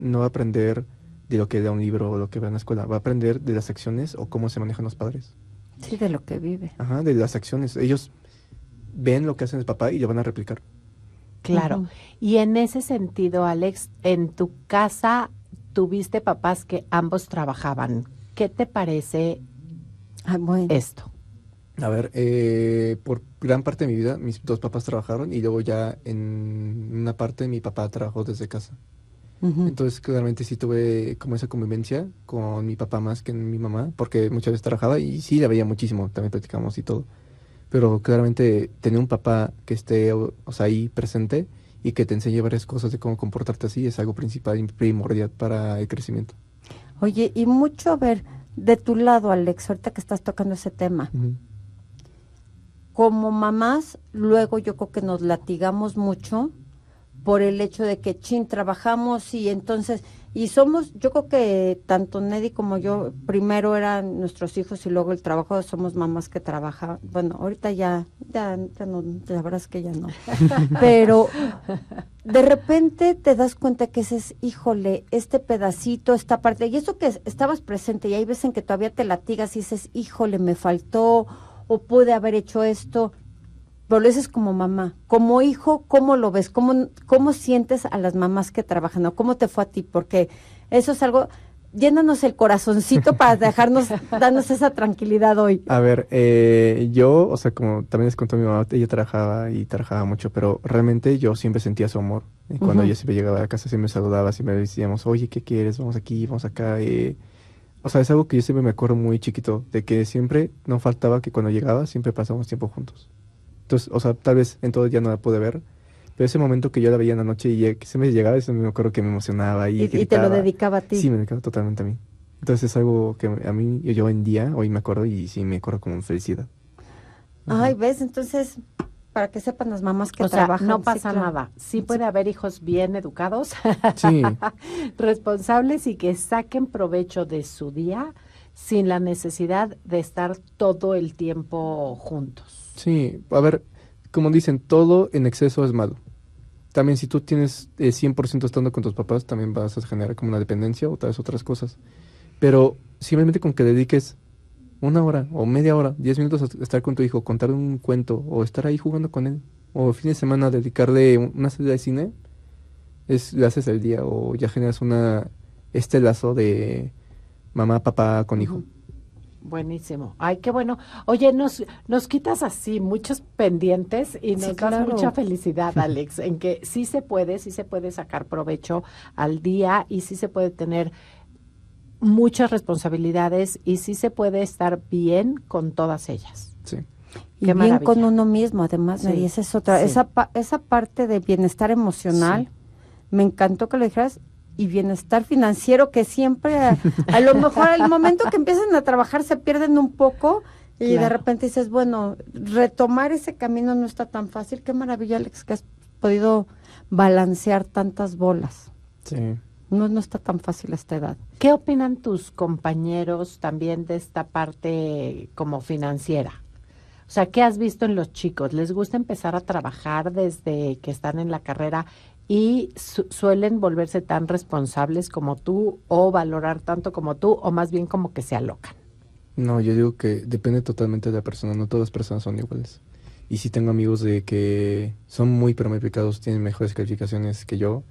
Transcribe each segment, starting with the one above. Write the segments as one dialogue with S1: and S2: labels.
S1: no va a aprender de lo que da un libro o lo que ve en la escuela, va a aprender de las acciones o cómo se manejan los padres.
S2: Sí, de lo que vive.
S1: Ajá, de las acciones. Ellos ven lo que hacen el papá y lo van a replicar.
S3: Claro.
S2: Ujú.
S3: Y en ese sentido, Alex, en tu casa tuviste papás que ambos trabajaban. ¿Qué te parece
S2: Bueno.
S3: esto?
S1: A ver, por gran parte de mi vida mis dos papás trabajaron y luego ya en una parte mi papá trabajó desde casa.
S2: Ujú.
S1: Entonces claramente sí tuve como esa convivencia con mi papá más que mi mamá, porque muchas veces trabajaba y sí la veía muchísimo, también platicamos y todo. Pero claramente tener un papá que esté, o sea, ahí presente y que te enseñe varias cosas de cómo comportarte así es algo principal y primordial para el crecimiento.
S2: Oye, y mucho, a ver, de tu lado, Alex, ahorita que estás tocando ese tema,
S1: Ujú.
S2: como mamás, luego yo creo que nos latigamos mucho por el hecho de que, trabajamos y entonces, y somos, yo creo que tanto Neddy como yo, primero eran nuestros hijos y luego el trabajo, somos mamás que trabajan, bueno, ahorita ya no, la verdad es que ya no, pero de repente te das cuenta que dices, híjole, este pedacito, esta parte, y eso que estabas presente y hay veces en que todavía te latigas y dices, híjole, me faltó, o pude haber hecho esto, pero lo dices como mamá. Como hijo, ¿cómo lo ves? ¿Cómo sientes a las mamás que trabajan? ¿O cómo te fue a ti? Porque eso es algo, llénanos el corazoncito para darnos esa tranquilidad hoy.
S1: A ver, yo, o sea, como también les contó mi mamá, ella trabajaba y trabajaba mucho, pero realmente yo siempre sentía su amor. Y cuando ella siempre llegaba a casa, siempre me saludaba, siempre decíamos, oye, ¿qué quieres? Vamos aquí, vamos acá. O sea, es algo que yo siempre me acuerdo muy chiquito, de que siempre no faltaba que cuando llegaba, siempre pasábamos tiempo juntos. Entonces, o sea, tal vez en todo ya no la pude ver, pero ese momento que yo la veía en la noche y que se me llegaba, eso me acuerdo que me emocionaba y
S2: Y te
S1: gritaba.
S2: lo dedicaba a ti.
S1: Sí, me dedicaba totalmente a mí. Entonces es algo que a mí, yo en día, hoy me acuerdo y sí me acuerdo con felicidad.
S2: Ay, ¿ves? Entonces, para que sepan las mamás que
S3: O sea,
S2: trabajan.
S3: no
S2: sí,
S3: pasa
S2: claro.
S3: nada. Sí puede haber hijos bien educados,
S1: Sí,
S3: responsables y que saquen provecho de su día sin la necesidad de estar todo el tiempo juntos.
S1: sí. A ver, como dicen, todo en exceso es malo. También si tú tienes 100% estando con tus papás, también vas a generar como una dependencia o tal vez otras cosas. Pero simplemente con que dediques una hora o media hora, 10 minutos a estar con tu hijo, contarle un cuento o estar ahí jugando con él, o fin de semana dedicarle una salida de cine, le haces el día o ya generas este lazo de mamá, papá con hijo.
S3: Buenísimo. Ay, qué bueno. Oye, nos quitas así muchos pendientes y nos das
S2: claro.
S3: mucha felicidad, Alex, en que sí se puede sacar provecho al día y sí se puede tener muchas responsabilidades y sí se puede estar bien con todas ellas.
S1: Sí.
S2: Y
S3: Qué
S2: bien
S3: maravilla.
S2: con uno mismo, además,
S3: Sí,
S2: Nadie, esa es otra,
S3: sí.
S2: esa parte de bienestar emocional, me encantó que lo dijeras, y bienestar financiero, que siempre, a lo mejor al momento que empiezan a trabajar se pierden un poco, y de
S3: Claro.
S2: repente dices, bueno, retomar ese camino no está tan fácil. Qué maravilla, Alex, que has podido balancear tantas bolas.
S1: Sí.
S2: No está tan fácil a esta edad.
S3: ¿Qué opinan tus compañeros también de esta parte como financiera? O sea, ¿qué has visto en los chicos? ¿Les gusta empezar a trabajar desde que están en la carrera y suelen volverse tan responsables como tú o valorar tanto como tú o más bien como que se alocan?
S1: No, yo digo que depende totalmente de la persona, no todas las personas son iguales. Y sí tengo amigos de que son muy pero muy aplicados, tienen mejores calificaciones que yo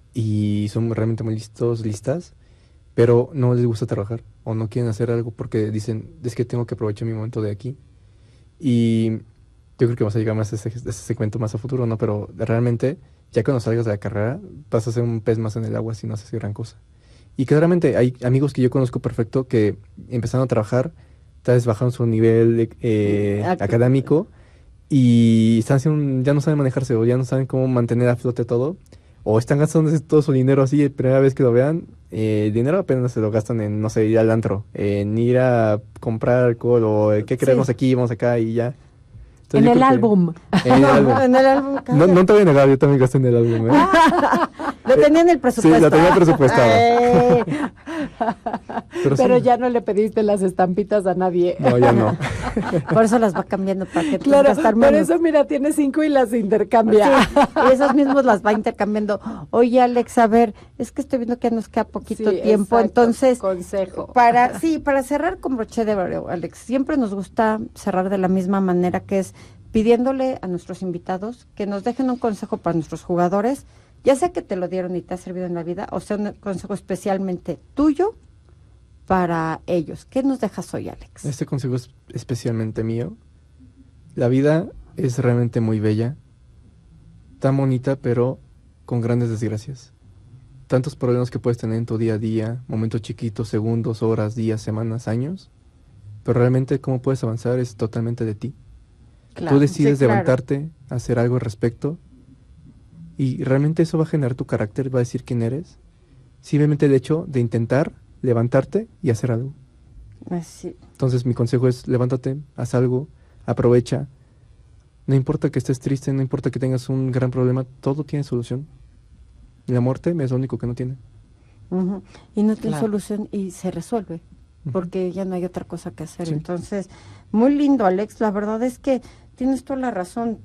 S1: y son realmente muy listas, pero no les gusta trabajar o no quieren hacer algo porque dicen, es que tengo que aprovechar mi momento de aquí. Y yo creo que vamos a llegar más a ese segmento más a futuro, ¿no? Pero realmente, ya cuando salgas de la carrera, vas a ser un pez más en el agua si no haces gran cosa. Y claramente hay amigos que yo conozco perfecto que empezaron a trabajar, tal vez bajaron su nivel académico y ya no saben manejarse o ya no saben cómo mantener a flote todo. O están gastando todo su dinero así, la primera vez que lo vean, el dinero apenas se lo gastan en, no sé, ir al antro, en ir a comprar alcohol o qué queremos aquí, vamos acá y ya. Entonces,
S3: En
S1: yo
S3: el
S1: creo que-
S3: álbum.
S1: En el álbum.
S2: En el álbum,
S1: No te voy a negar, yo también gasté en el álbum, ¿eh?
S2: Lo tenía en el presupuesto.
S1: Sí, lo tenía presupuestado.
S3: Pero
S1: sí.
S3: ya no le pediste las estampitas a nadie.
S1: No, ya no.
S2: Por eso las va cambiando para que
S3: Claro,
S2: gastar
S3: por
S2: menos.
S3: eso mira, tiene 5 y las intercambia.
S2: Sí, y esos mismos las va intercambiando. Oye, Alex, a ver, es que estoy viendo que nos queda poquito
S3: Sí,
S2: tiempo,
S3: exacto,
S2: entonces
S3: consejo.
S2: para cerrar con broche de oro, Alex, siempre nos gusta cerrar de la misma manera, que es pidiéndole a nuestros invitados que nos dejen un consejo para nuestros jugadores, ya sea que te lo dieron y te ha servido en la vida, o sea, un consejo especialmente tuyo para ellos. ¿Qué nos dejas hoy, Alex?
S1: Este consejo es especialmente mío. La vida es realmente muy bella, tan bonita, pero con grandes desgracias. Tantos problemas que puedes tener en tu día a día, momentos chiquitos, segundos, horas, días, semanas, años, pero realmente cómo puedes avanzar es totalmente de ti.
S3: Claro.
S1: Tú decides
S2: Sí, claro.
S1: levantarte, hacer algo al respecto, y realmente eso va a generar tu carácter, va a decir quién eres. Simplemente el hecho de intentar levantarte y hacer algo.
S2: Así.
S1: Entonces mi consejo es levántate, haz algo, aprovecha. No importa que estés triste, no importa que tengas un gran problema, todo tiene solución. La muerte es lo único que no tiene.
S2: Ujú. Y no tiene
S3: Claro.
S2: solución y se resuelve, porque ya no hay otra cosa que hacer.
S1: Sí.
S2: Entonces, muy lindo, Alex. La verdad es que tienes toda la razón.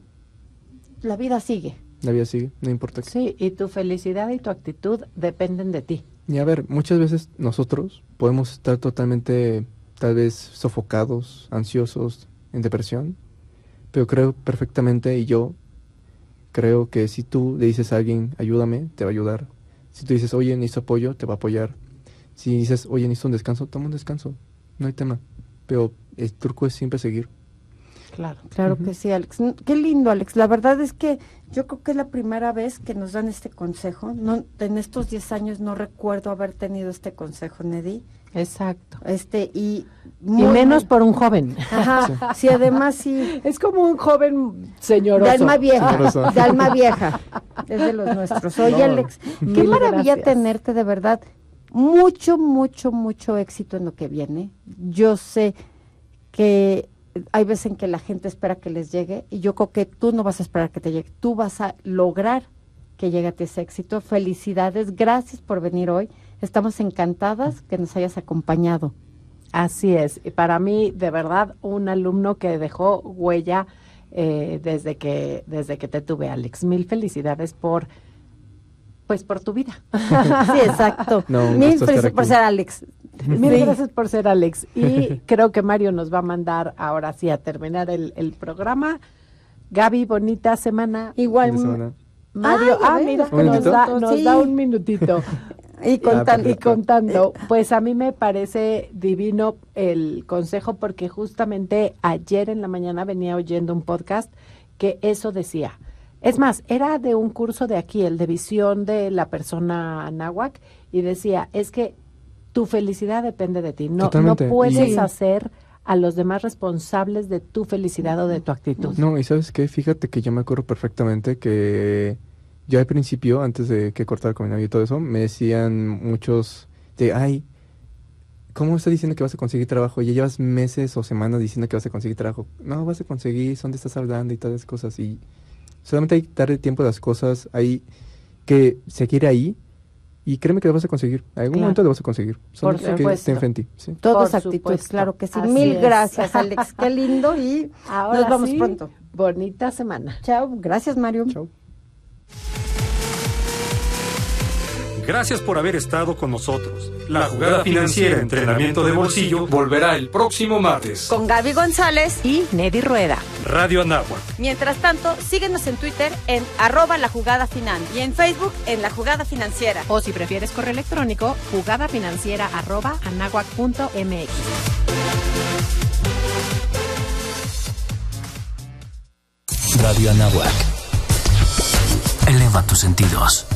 S2: La vida sigue.
S1: La vida sigue, no importa qué.
S3: Sí, y tu felicidad y tu actitud dependen de ti.
S1: Y a ver, muchas veces nosotros podemos estar totalmente, tal vez, sofocados, ansiosos, en depresión, pero creo perfectamente, y yo creo que si tú le dices a alguien, ayúdame, te va a ayudar. Si tú dices, oye, necesito apoyo, te va a apoyar. Si dices, oye, necesito un descanso, toma un descanso, no hay tema. Pero el truco es siempre seguir.
S3: Claro.
S2: Claro
S1: Ujú.
S2: que sí, Alex. Qué lindo, Alex. La verdad es que yo creo que es la primera vez que nos dan este consejo. No, en estos 10 años no recuerdo haber tenido este consejo, Neddy.
S3: Exacto.
S2: Y
S3: Y menos por un joven.
S2: Ajá, sí, además sí.
S3: Es como un joven señoroso.
S2: De alma vieja,
S1: Señoroso.
S2: de alma vieja. Es de los nuestros. Oye,
S1: No.
S2: Alex, qué
S3: Mil
S2: maravilla
S3: gracias.
S2: tenerte, de verdad. Mucho, mucho, mucho éxito en lo que viene. Yo sé que hay veces en que la gente espera que les llegue y yo creo que tú no vas a esperar que te llegue. Tú vas a lograr que llegue a ti ese éxito. Felicidades. Gracias por venir hoy. Estamos encantadas que nos hayas acompañado.
S3: Así es. Y para mí, de verdad, un alumno que dejó huella desde que te tuve, Alex. Mil felicidades por tu vida.
S2: Sí, exacto.
S1: No, un
S2: Mil
S1: gusto estar
S2: felicidades por
S1: aquí.
S2: ser Alex.
S3: Mil
S2: Sí.
S3: gracias por ser Alex. Y creo que Mario nos va a mandar ahora sí a terminar el programa. Gaby, bonita semana.
S2: Igual.
S1: Fin de semana.
S3: Mario,
S2: ya ves,
S3: mira,
S1: ¿Un minutito?
S3: nos
S2: Sí.
S3: da un minutito.
S2: Y contando.
S3: Y contando, pues a mí me parece divino el consejo porque justamente ayer en la mañana venía oyendo un podcast que eso decía. Es más, era de un curso de aquí, el de visión de la persona náhuatl, y decía, es que tu felicidad depende de ti. No
S1: Totalmente.
S3: puedes
S2: Y-
S3: hacer a los demás responsables de tu felicidad o de tu actitud.
S1: No, y ¿sabes qué? Fíjate que yo me acuerdo perfectamente que yo al principio, antes de que cortara con mi novio y todo eso, me decían muchos de, ay, ¿cómo estás diciendo que vas a conseguir trabajo? Ya llevas meses o semanas diciendo que vas a conseguir trabajo. No, vas a conseguir, ¿dónde estás hablando? Y todas esas cosas. Y solamente hay que darle tiempo a las cosas, hay que seguir ahí. Y créeme que lo vas a conseguir. En algún
S3: Claro.
S1: momento lo vas a conseguir.
S3: Por
S1: Solamente que
S3: supuesto.
S1: esté enfrente. Sí.
S2: Todo
S3: Por
S2: es actitud,
S3: supuesto.
S2: claro que sí.
S3: Así
S2: Mil
S3: es.
S2: gracias, Alex. Qué lindo y
S3: Ahora
S2: nos vamos
S3: sí,
S2: pronto.
S3: bonita semana.
S2: Chao. Gracias, Mario.
S1: Chao.
S4: Gracias por haber estado con nosotros. La Jugada Financiera Entrenamiento de Bolsillo volverá el próximo martes.
S5: Con Gaby González.
S3: Y Neddy Rueda.
S4: Radio Anáhuac.
S5: Mientras tanto, síguenos en Twitter en @lajugadafinanciera y en Facebook en La Jugada Financiera.
S6: O si prefieres correo electrónico, jugadafinanciera@anahuac.mx.
S7: Radio Anáhuac. Eleva tus sentidos.